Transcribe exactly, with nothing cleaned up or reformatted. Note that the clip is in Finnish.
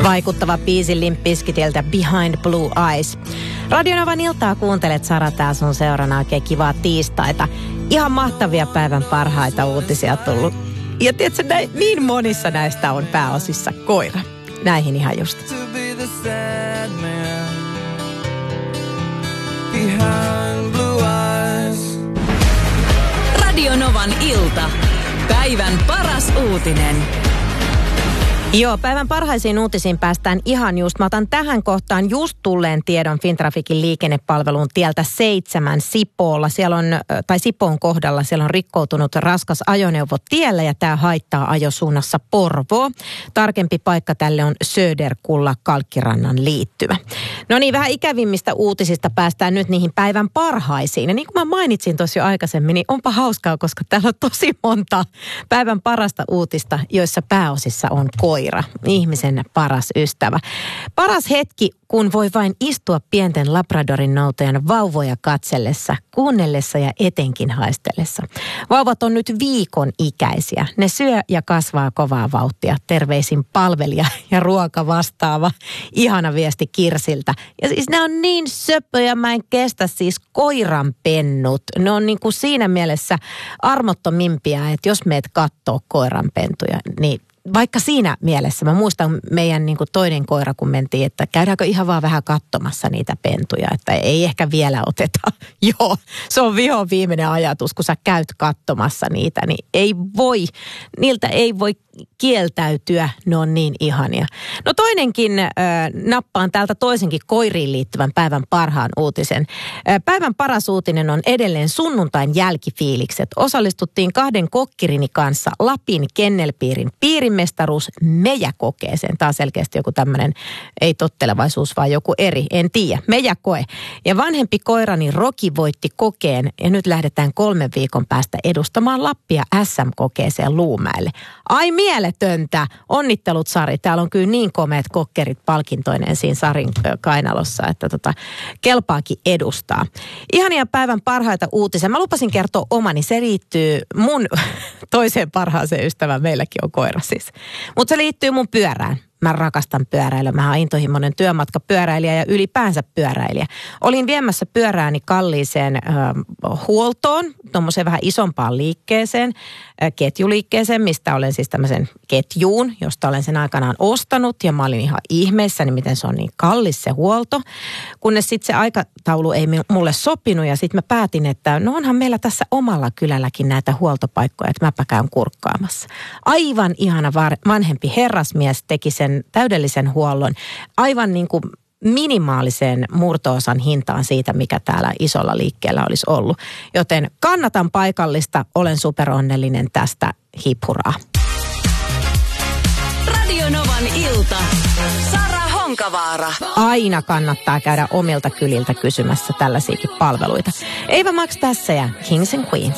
Vaikuttava biisi Limp Bizkitiltä Behind Blue Eyes. Radio Novan iltaa kuuntelet, Sara, tää sun seurana. Oikein kivaa tiistaita. Ihan mahtavia päivän parhaita uutisia tullut. Ja tiedätkö, näin, niin monissa näistä on pääosissa koira. Näihin ihan just. Radio Novan ilta. Päivän paras uutinen. Joo, päivän parhaisiin uutisiin päästään ihan just. Mä otan tähän kohtaan just tulleen tiedon Fintrafikin liikennepalveluun tieltä seitsemän Sipoolla. Siellä on, tai Sipoon kohdalla, siellä on rikkoutunut raskas ajoneuvo tiellä ja tämä haittaa ajosuunnassa Porvoo. Tarkempi paikka tälle on Söderkulla Kalkkirannan liittymä. No niin, vähän ikävimmistä uutisista päästään nyt niihin päivän parhaisiin. Ja niin kuin mä mainitsin tuossa jo aikaisemmin, niin onpa hauskaa, koska täällä on tosi monta päivän parasta uutista, joissa pääosissa on koira. Ihmisen paras ystävä. Paras hetki, kun voi vain istua pienten Labradorin noutajan vauvoja katsellessa, kuunnellessa ja etenkin haistellessa. Vauvat on nyt viikon ikäisiä. Ne syö ja kasvaa kovaa vauhtia. Terveisin palvelija ja ruoka vastaava. Ihana viesti Kirsiltä. Ja siis ne on niin söpöjä, mä en kestä siis koiranpennut. Ne on niin kuin siinä mielessä armottomimpia, että jos meet kattoo koiranpentuja, niin vaikka siinä mielessä, mä muistan meidän niin kuin toinen koira, kun mentiin, että käydäänkö ihan vaan vähän katsomassa niitä pentuja, että ei ehkä vielä oteta. Joo, se on viho viimeinen ajatus, kun sä käyt katsomassa niitä, niin ei voi, niiltä ei voi kieltäytyä, ne on niin ihania. No toinenkin äh, nappaan täältä toisenkin koiriin liittyvän päivän parhaan uutisen. Äh, päivän paras uutinen on edelleen sunnuntain jälkifiilikset. Osallistuttiin kahden kokkirini kanssa Lapin kennelpiirin piirimestaruus Meja-kokeeseen. Tämä on selkeästi joku tämmöinen, ei tottelevaisuus, vaan joku eri, en tiedä. Meja-koe. Ja vanhempi koirani Roki voitti kokeen ja nyt lähdetään kolmen viikon päästä edustamaan Lappia S M-kokeeseen Luumäelle. Ai mieletöntä. Onnittelut, Sari. Täällä on kyllä niin komeat kokkerit palkintoineen siinä Sarin kainalossa, että tota, kelpaakin edustaa. Ihania päivän parhaita uutisia. Mä lupasin kertoa omani. Se liittyy mun toiseen parhaaseen ystävään. Meilläkin on koira siis. Mutta se liittyy mun pyörään. Mä rakastan pyöräilyä. Mä oon intohimoinen työmatkapyöräilijä ja ylipäänsä pyöräilijä. Olin viemässä pyörääni kalliiseen äh, huoltoon, tuommoiseen vähän isompaan liikkeeseen, äh, ketjuliikkeeseen, mistä olen siis tämmöisen ketjuun, josta olen sen aikanaan ostanut. Ja mä olin ihan ihmeessäni, miten se on niin kallis se huolto. Kunnes sitten se aikataulu ei mulle sopinut ja sitten mä päätin, että no onhan meillä tässä omalla kylälläkin näitä huoltopaikkoja, että mäpä käyn kurkkaamassa. Aivan ihana vanhempi herrasmies teki sen täydellisen huollon aivan niin kuin minimaalisen murto-osan hintaan siitä, mikä täällä isolla liikkeellä olisi ollut. Joten kannatan paikallista, olen superonnellinen tästä, hip-huraa. Radio Novan ilta. Sara Honkavaara. Aina kannattaa käydä omilta kyliltä kysymässä tällaisiakin palveluita. Eva Max tässä ja Kings and Queens.